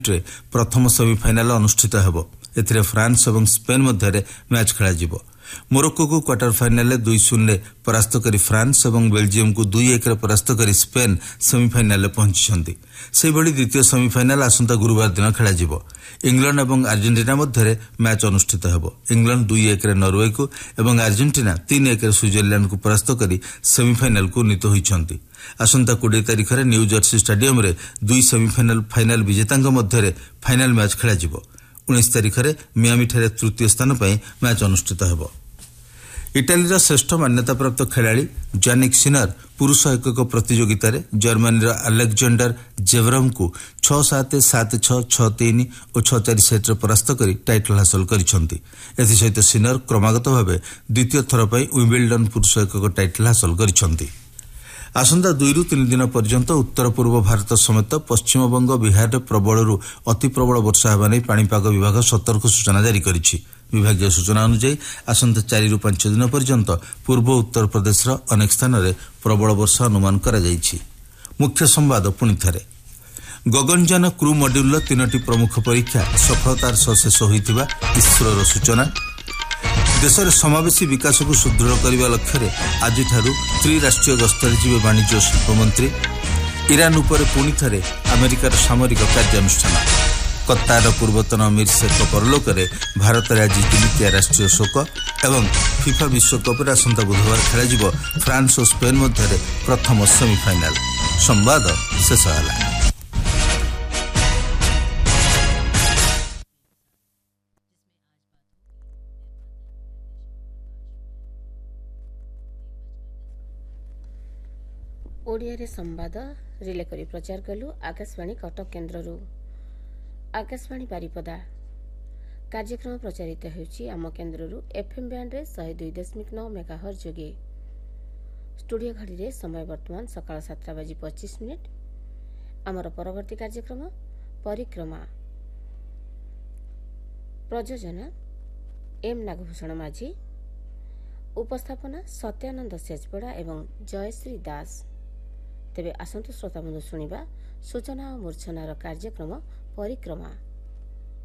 प्रथम सेमिफाइनाल अनुष्ठित हेबो। एथिरे फ्रांस और स्पेन मध्य मैच खेल मोरक्को को क्वार्टर फाइनाल 2-0 परास्त करी फ्रांस और बेल्जियम को 2-1 परास्त करी स्पेन सेमिफाइनाल पहुंची। से भली द्वितीय सेमिफाइनाल आसंता गुरुवार दिन खेल इंग्लैंड और अर्जेंटीना मध्य मैच अनुष्ठित हेबो। इंग्लैंड 2-1 नॉर्वे को और अर्जेंटीना 3-1 स्विट्जरलैंड को परास्त करी सेमिफाइनाल को उन्नीत होइछंती। आसंता 20 तारिख में न्यू जर्सी स्टेडियम रे 2 सेमिफाइनाल फाइनाल विजेतांक मध्य फाइनाल मैच खेल 19 तारिख में मियामी ठारे तृतीय स्थान पर मैच अनुष्ठित हेबो। इटालीर श्रेष्ठ मान्यता प्राप्त खेलाड़ी जानिक सिनर पुरुष एकक प्रतियोगिता रे जर्मनी अलेक्जेंडर जेवरम को 6-7, 7-6, 6-3 और 6-4 सेट्रे परास्त कर टाइटल हासिल करिसेंती। एथिसहित सिनर क्रमागत भाव द्वितीय थर पर विंबलडन पुरुष एकक टाइटल हासिल करिसेंती। आसंता 2-3 दिन पर्यंत उत्तर पूर्व भारत समेत पश्चिमबंग बिहार प्रबलरू अति प्रबल वर्षा होगा नहीं पाणीपाग विभाग सतर्क सूचना जारी करिछि। विभागीय सूचना अनुसार आसंता 4-5 दिन पर्यंत पूर्व उत्तर प्रदेश अनेक स्थान में प्रबल वर्षा अनुमान करा जायछि। मुख्य संवाद पुणी थे गगनयान क्रू मड्यूल 3टी प्रमुख परीक्षा सफलतार सह शेष होइतिबा इसरोर सूचना। देश में समावेशी विकास को सुदृढ़ करने लक्ष्य आज त्रिराष्ट्रीय गस्तर जीवे वाणिज्य और शिल्प मंत्री। ईरान उपर पुणी थे अमेरिकार सामरिक कार्यानुष्ठान। कतार पूर्वतन अमीर शेख परलोक भारत में आज दिनिकिया राष्ट्रीय शोक एवं फिफा विश्वकप आसंता बुधवार खेल फ्रांस और स्पेन मध्य प्रथम सेमिफाइनाल। संवाद शेष है। ओडिया संवाद रिले करी प्रचार कलु आकाशवाणी कटक केन्द्ररू। आकाशवाणी बारिपदा कार्यक्रम प्रचारित होउछि आम केन्द्ररू एफएम बैंड रे 102.9 मेगाहर्ट्ज जोगे। स्टूडियो घड़ी रे समय वर्तमान सकाळ 7:25। आमर परवर्ती कार्यक्रम परिक्रमा। प्रयोजन एम नागभूषण माझी। उपस्थापना सत्यानंद सेजपड़ा एवं जयश्री दास। तेबे आसंतु श्रोता बंधु शुणिबा सूचना और मूर्छनार कार्यक्रम परिक्रमा।